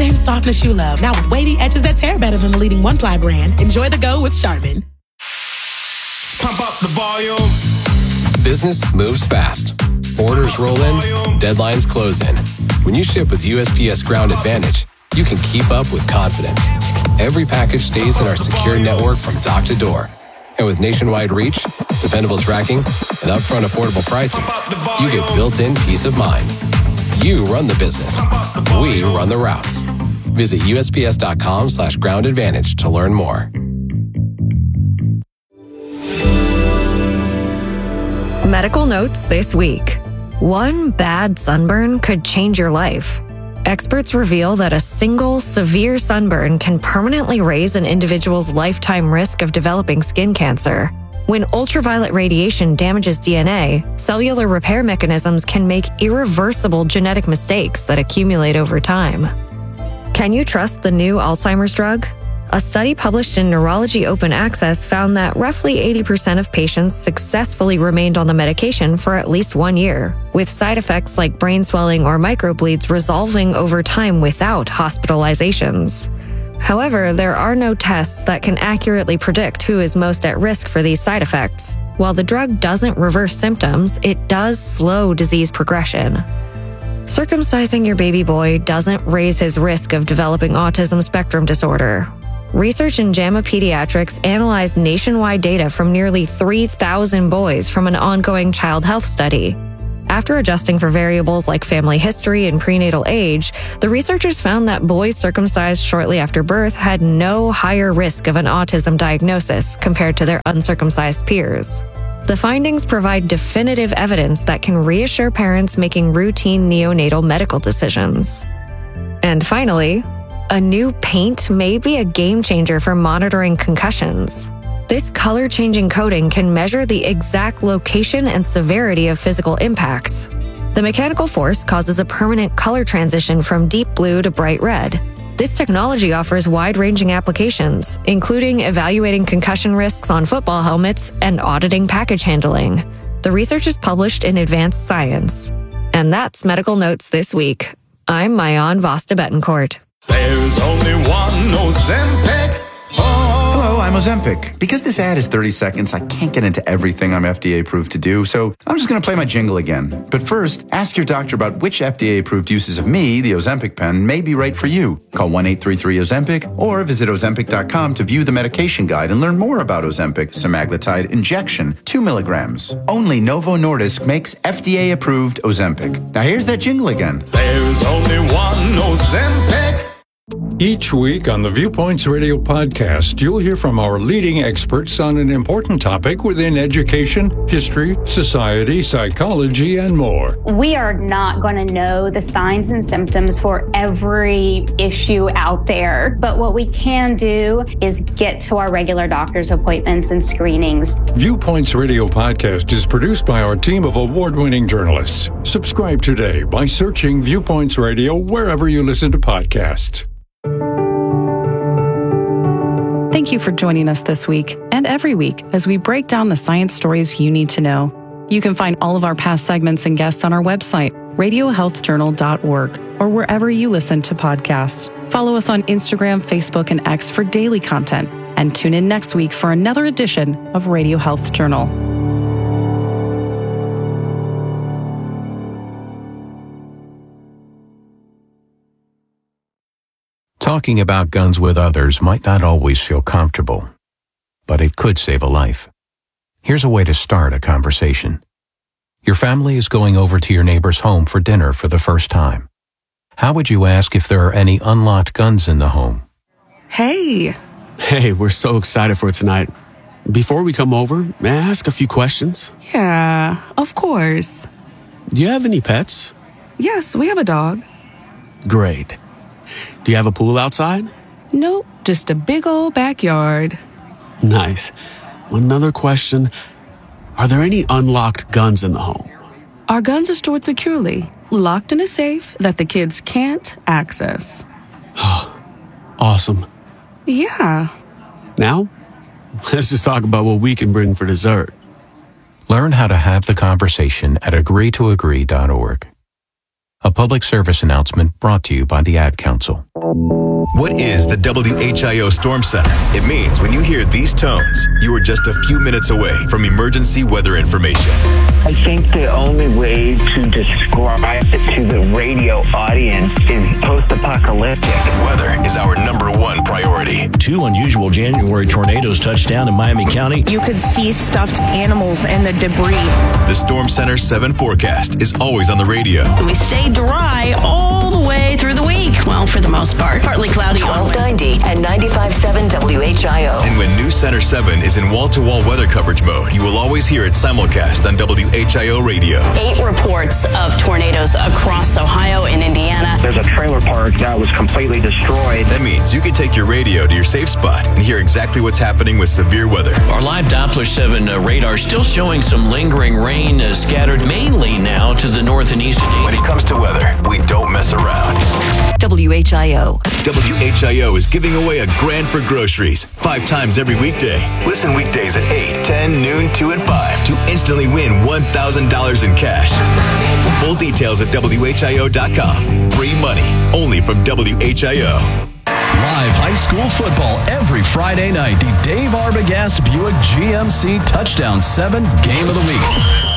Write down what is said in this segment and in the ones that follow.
same softness you love, now with wavy edges that tear better than the leading one-ply brand. Enjoy the go with Charmin. Pump up the volume. Business moves fast. Orders roll in, deadlines close in. When you ship with USPS Ground Advantage, you can keep up with confidence. Every package stays in our secure network from dock to door. And with nationwide reach, dependable tracking, and upfront affordable pricing, you get built-in peace of mind. You run the business. We run the routes. Visit USPS.com/Ground Advantage to learn more. Medical notes this week. One bad sunburn could change your life. Experts reveal that a single severe sunburn can permanently raise an individual's lifetime risk of developing skin cancer. When ultraviolet radiation damages DNA, cellular repair mechanisms can make irreversible genetic mistakes that accumulate over time. Can you trust the new Alzheimer's drug? A study published in Neurology Open Access found that roughly 80% of patients successfully remained on the medication for at least 1 year, with side effects like brain swelling or microbleeds resolving over time without hospitalizations. However, there are no tests that can accurately predict who is most at risk for these side effects. While the drug doesn't reverse symptoms, it does slow disease progression. Circumcising your baby boy doesn't raise his risk of developing autism spectrum disorder. Research in JAMA Pediatrics analyzed nationwide data from nearly 3,000 boys from an ongoing child health study. After adjusting for variables like family history and prenatal age, the researchers found that boys circumcised shortly after birth had no higher risk of an autism diagnosis compared to their uncircumcised peers. The findings provide definitive evidence that can reassure parents making routine neonatal medical decisions. And finally, a new paint may be a game changer for monitoring concussions. This color-changing coating can measure the exact location and severity of physical impacts. The mechanical force causes a permanent color transition from deep blue to bright red. This technology offers wide-ranging applications, including evaluating concussion risks on football helmets and auditing package handling. The research is published in Advanced Science. And that's Medical Notes this week. I'm Mayan Vasta Betancourt. There's only one Ozempic. Hello, I'm Ozempic. Because this ad is 30 seconds, I can't get into everything I'm FDA approved to do, so I'm just going to play my jingle again. But first, ask your doctor about which FDA approved uses of me, the Ozempic pen, may be right for you. Call 1-833-OZEMPIC or visit Ozempic.com to view the medication guide and learn more about Ozempic semaglutide injection, 2 milligrams. Only Novo Nordisk makes FDA approved Ozempic. Now here's that jingle again. There's only one Ozempic. Each week on the Viewpoints Radio podcast, you'll hear from our leading experts on an important topic within education, history, society, psychology, and more. We are not going to know the signs and symptoms for every issue out there, but what we can do is get to our regular doctor's appointments and screenings. Viewpoints Radio podcast is produced by our team of award-winning journalists. Subscribe today by searching Viewpoints Radio wherever you listen to podcasts. Thank you for joining us this week and every week as we break down the science stories you need to know. You can find all of our past segments and guests on our website, radiohealthjournal.org, or wherever you listen to podcasts. Follow us on Instagram, Facebook, and X for daily content, and tune in next week for another edition of Radio Health Journal. Talking about guns with others might not always feel comfortable, but it could save a life. Here's a way to start a conversation. Your family is going over to your neighbor's home for dinner for the first time. How would you ask if there are any unlocked guns in the home? Hey, we're so excited for tonight. Before we come over, may I ask a few questions? Yeah, of course. Do you have any pets? Yes, we have a dog. Great. Do you have a pool outside? Nope, just a big old backyard. Nice. Another question. Are there any unlocked guns in the home? Our guns are stored securely, locked in a safe that the kids can't access. Awesome. Yeah. Now, let's just talk about what we can bring for dessert. Learn how to have the conversation at agreetoagree.org. A public service announcement brought to you by the Ad Council. What is the WHIO Storm Center? It means when you hear these tones, you are just a few minutes away from emergency weather information. I think the only way to describe it to the radio audience is post-apocalyptic. Weather is our #1 priority. 2 unusual January tornadoes touched down in Miami County. You could see stuffed animals and the debris. The Storm Center 7 forecast is always on the radio. We stay dry all the way through the week. Well, for the most part. Partly cloudy. 1290 and 95.7 WHIO. And when News Center 7 is in wall-to-wall weather coverage mode, you will always hear it simulcast on WHIO radio. 8 reports of tornadoes across Ohio and Indiana. There's a trailer park that was completely destroyed. That means you can take your radio to your safe spot and hear exactly what's happening with severe weather. Our live Doppler 7 radar still showing some lingering rain scattered mainly now to the north and east. When it comes to weather, we don't mess around. WHIO. WHIO is giving away a grand for groceries 5 times every weekday. Listen weekdays at 8, 10, noon, 2, and 5 to instantly win $1,000 in cash. Full details at WHIO.com. Free money only from WHIO. Live high school football every Friday night. The Dave Arbogast Buick GMC Touchdown 7 Game of the Week.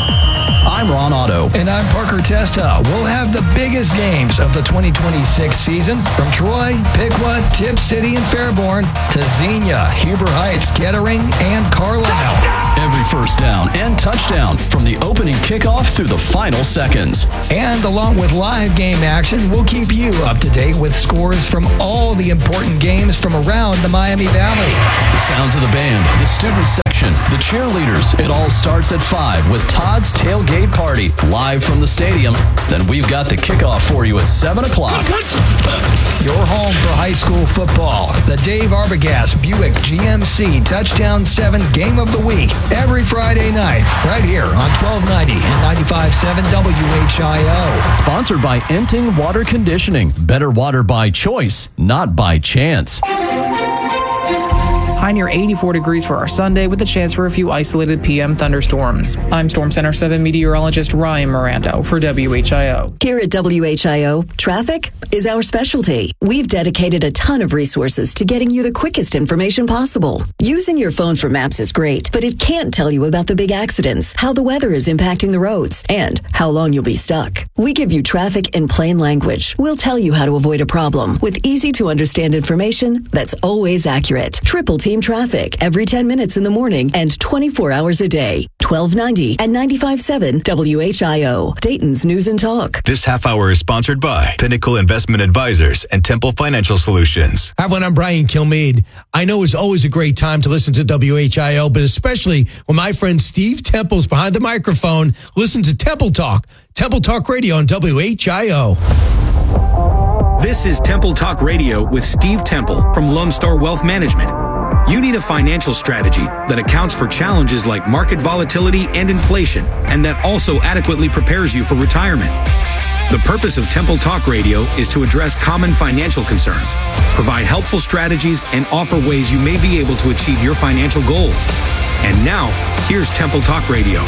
I'm Ron Otto. And I'm Parker Testa. We'll have the biggest games of the 2026 season from Troy, Piqua, Tip City, and Fairborn to Xenia, Huber Heights, Kettering, and Carlisle. Every first down and touchdown from the opening kickoff through the final seconds. And along with live game action, we'll keep you up to date with scores from all the important games from around the Miami Valley. The sounds of the band, the student section, the cheerleaders. It all starts at 5 with Todd's Tailgate Party live from the stadium. Then we've got the kickoff for you at 7 o'clock. Your home for high school football. The Dave Arbogast Buick GMC Touchdown 7 Game of the Week. Every Friday night, right here on 1290 and 95.7 WHIO. Sponsored by Enting Water Conditioning. Better water by choice, not by chance. High near 84 degrees for our Sunday with a chance for a few isolated PM thunderstorms. I'm Storm Center 7 meteorologist Ryan Mirando for WHIO. Here at WHIO, traffic is our specialty. We've dedicated a ton of resources to getting you the quickest information possible. Using your phone for maps is great, but it can't tell you about the big accidents, how the weather is impacting the roads, and how long you'll be stuck. We give you traffic in plain language. We'll tell you how to avoid a problem with easy to understand information that's always accurate. Triple Team Traffic every 10 minutes in the morning and 24 hours a day. 1290 and 95.7 WHIO. Dayton's News and Talk. This half hour is sponsored by Pinnacle Investment Advisors and Temple Financial Solutions. Hi, everyone. I'm Brian Kilmeade. I know it's always a great time to listen to WHIO, but especially when my friend Steve Temple's behind the microphone. Listen to Temple Talk Radio on WHIO. This is Temple Talk Radio with Steve Temple from Lone Star Wealth Management. You need a financial strategy that accounts for challenges like market volatility and inflation, and that also adequately prepares you for retirement. The purpose of Temple Talk Radio is to address common financial concerns, provide helpful strategies, and offer ways you may be able to achieve your financial goals. And now, here's Temple Talk Radio.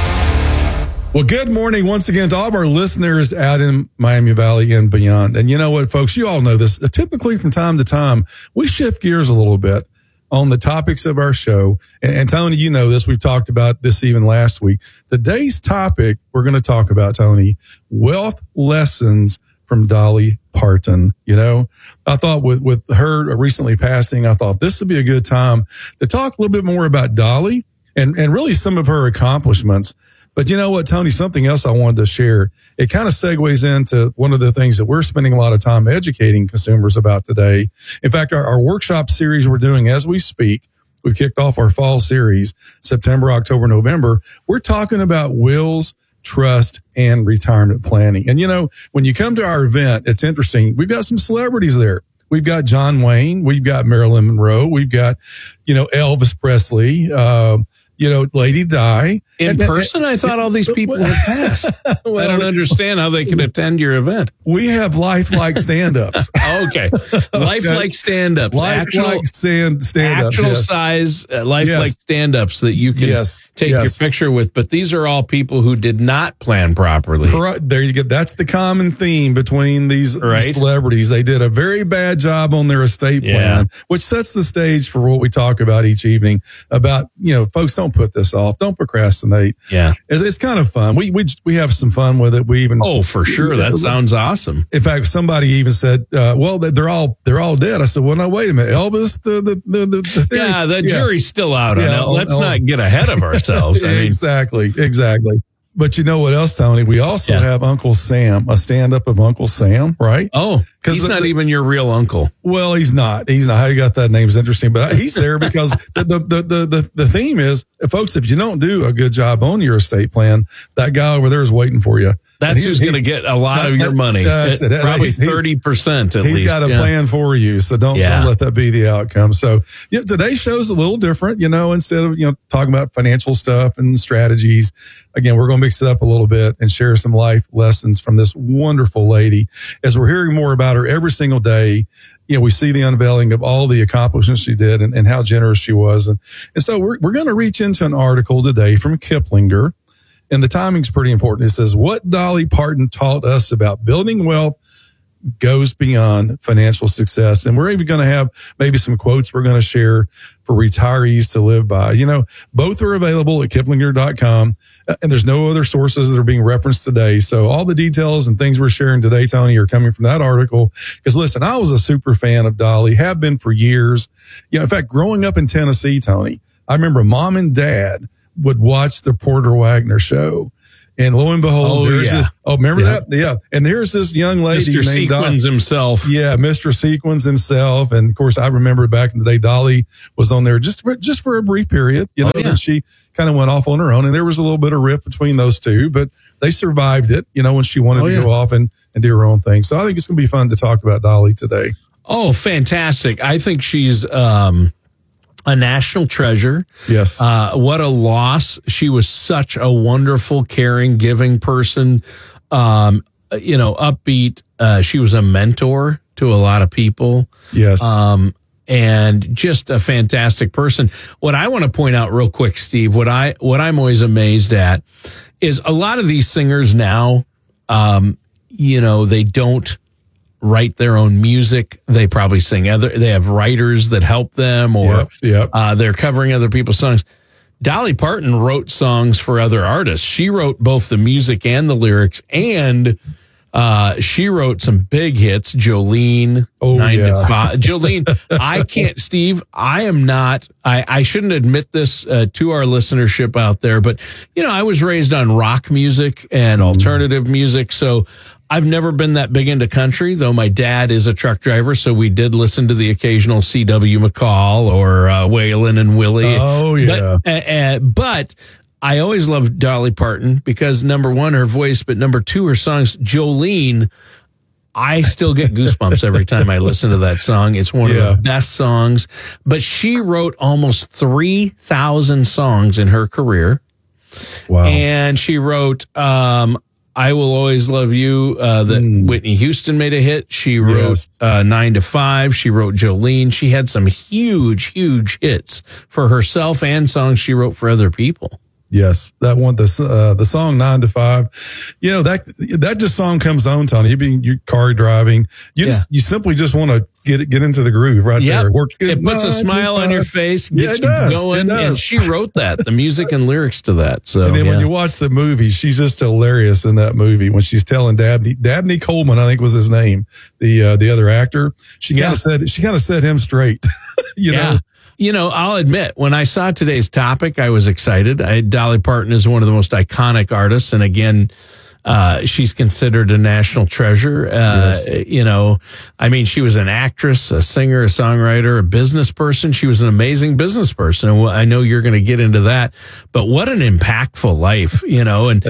Well, good morning once again to all of our listeners out in Miami Valley and beyond. And you know what, folks, you all know this. Typically from time to time, we shift gears a little bit on the topics of our show. And Tony, you know this. We've talked about this even last week. Today's topic we're going to talk about, Tony, wealth lessons from Dolly Parton. You know, I thought with her recently passing, I thought this would be a good time to talk a little bit more about Dolly and really some of her accomplishments. But you know what, Tony, something else I wanted to share. It kind of segues into one of the things that we're spending a lot of time educating consumers about today. In fact, our workshop series we're doing as we speak, we've kicked off our fall series, September, October, November. We're talking about wills, trust, and retirement planning. And you know, when you come to our event, it's interesting. We've got some celebrities there. We've got John Wayne. We've got Marilyn Monroe. We've got, Elvis Presley. Lady Di. In person, I thought all these people had passed. I don't understand how they can attend your event. We have lifelike stand-ups. Okay. Lifelike stand-ups. Lifelike stand-ups. Actual size lifelike stand-ups that you can take your picture with. But these are all people who did not plan properly. There you go. That's the common theme between these celebrities. They did a very bad job on their estate plan, which sets the stage for what we talk about each evening about, folks, don't put this off. Don't procrastinate. Yeah. It's kind of fun. We have some fun with it. We even. Oh, for sure. That sounds awesome. In fact, somebody even said, well, they're all dead. I said, well, no, wait a minute. Elvis, the theory. Yeah, the jury's still out on it. Let's not get ahead of ourselves. Exactly. But you know what else, Tony? We also have Uncle Sam, a stand-up of Uncle Sam, right? Oh, he's not even your real uncle. Well, he's not. How you got that name is interesting, but he's there because the theme is, folks, if you don't do a good job on your estate plan, that guy over there is waiting for you. That's who's going to get a lot of your money. That's it. Probably 30% at least. He's got a plan for you, so don't let that be the outcome. So today's show's a little different, instead of, talking about financial stuff and strategies. Again, we're going to mix it up a little bit and share some life lessons from this wonderful lady. As we're hearing more about her every single day, we see the unveiling of all the accomplishments she did and how generous she was. And so we're going to reach into an article today from Kiplinger. And the timing's pretty important. It says, what Dolly Parton taught us about building wealth goes beyond financial success. And we're even going to have maybe some quotes we're going to share for retirees to live by. Both are available at Kiplinger.com. And there's no other sources that are being referenced today. So all the details and things we're sharing today, Tony, are coming from that article. Because listen, I was a super fan of Dolly, have been for years. In fact, growing up in Tennessee, Tony, I remember Mom and Dad would watch the Porter Wagner show. And lo and behold, remember that? Yeah. And there's this young lady Mr. named Sequins himself. Yeah, Mr. Sequins himself. And of course, I remember back in the day, Dolly was on there just for a brief period, and she kind of went off on her own. And there was a little bit of rift between those two, but they survived it, when she wanted to go off and do her own thing. So I think it's going to be fun to talk about Dolly today. Oh, fantastic. I think she's, a national treasure. Yes. What a loss. She was such a wonderful, caring, giving person. Upbeat. She was a mentor to a lot of people. Yes. And just a fantastic person. What I want to point out real quick, Steve, what I'm always amazed at is a lot of these singers now, they don't write their own music. They probably sing they have writers that help them, or they're covering other people's songs. Dolly Parton wrote songs for other artists. She wrote both the music and the lyrics, and she wrote some big hits. Jolene, 9 to 5. Jolene, I can't, Steve, I am not, I shouldn't admit this to our listenership out there, but, I was raised on rock music and alternative music, so I've never been that big into country, though my dad is a truck driver, so we did listen to the occasional C.W. McCall or Waylon and Willie. Oh, yeah. But I always loved Dolly Parton because, number one, her voice, but number two, her songs. Jolene, I still get goosebumps every time I listen to that song. It's one of the best songs. But she wrote almost 3,000 songs in her career. Wow. And she wrote I Will Always Love You, that Whitney Houston made a hit. She wrote 9 to 5. She wrote Jolene. She had some huge, huge hits for herself and songs she wrote for other people. Yes, that one, the song 9 to 5, that just song comes on, Tony. You're car driving. You simply just want to get into the groove right there. It puts a smile on your face, gets you going. And she wrote that, the music and lyrics to that. So, and then when you watch the movie, she's just hilarious in that movie when she's telling Dabney Coleman, I think was his name, the other actor. She kind of set him straight. you know. I'll admit, when I saw today's topic, I was excited. Dolly Parton is one of the most iconic artists. And again, She's considered a national treasure. Yes. You know, I mean, she was an actress, a singer, a songwriter, a business person. She was an amazing business person. And I know you're going to get into that, but what an impactful life, you know, and,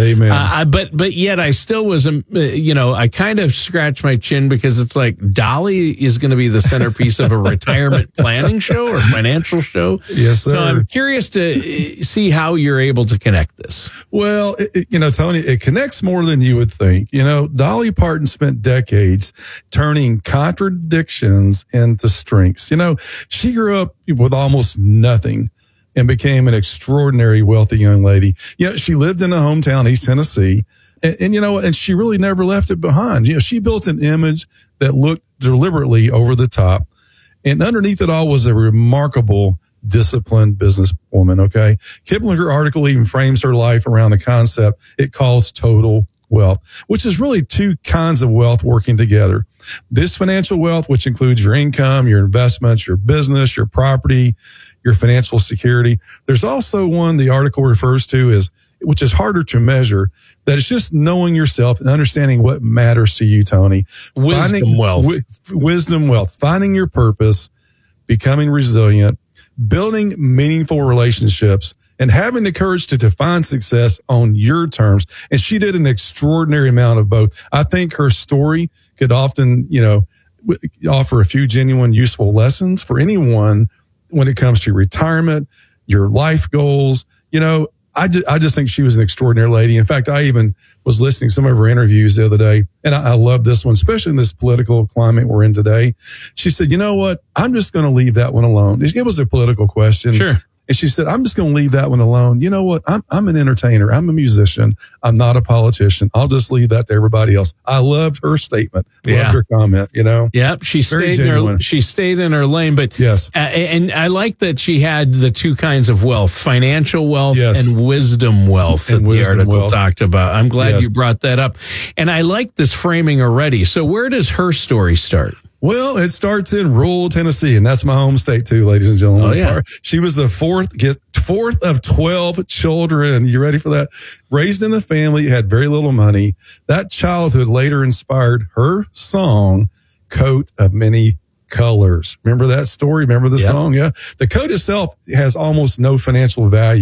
but yet I still was, you know, I kind of scratched my chin because it's like Dolly is going to be the centerpiece of a retirement planning show or financial show. Yes, sir. So I'm curious to see how you're able to connect this. Well, you know, Tony, it connects more than you would think. You know, Dolly Parton spent decades turning contradictions into strengths. You know, she grew up with almost nothing and became an extraordinary wealthy young lady. You know, she lived in a hometown, East Tennessee, and you know, and she really never left it behind. You know, she built an image that looked deliberately over the top, and underneath it all was a remarkable, disciplined businesswoman. Okay. Kiplinger article even frames her life around a concept it calls total wealth, which is really two kinds of wealth working together. This financial wealth, which includes your income, your investments, your business, your property, your financial security. There's also one the article refers to as, which is harder to measure, that it's just knowing yourself and understanding what matters to you, Tony. Wisdom wealth. Wisdom wealth. Finding your purpose, becoming resilient, building meaningful relationships, and having the courage to define success on your terms. And she did an extraordinary amount of both. I think her story could often, you know, offer a few genuine, useful lessons for anyone when it comes to retirement, your life goals. You know, I just think she was an extraordinary lady. In fact, I even was listening to some of her interviews the other day, and I love this one, especially in this political climate we're in today. She said, you know what? I'm just going to leave that one alone. It was a political question. Sure. And she said, I'm just going to leave that one alone. You know what? I'm an entertainer. I'm a musician. I'm not a politician. I'll just leave that to everybody else. I loved her statement. Loved her comment, you know? Yep. She stayed in her lane, but yes. And I like that she had the two kinds of wealth, financial wealth and wisdom wealth that the article talked about. I'm glad you brought that up. And I like this framing already. So where does her story start? Well, it starts in rural Tennessee, and that's my home state too, ladies and gentlemen. Oh, yeah. She was the fourth of 12 children. You ready for that? Raised in a family, had very little money. That childhood later inspired her song, Coat of Many Colors. Remember that story? Remember the song? Yeah. The coat itself has almost no financial value.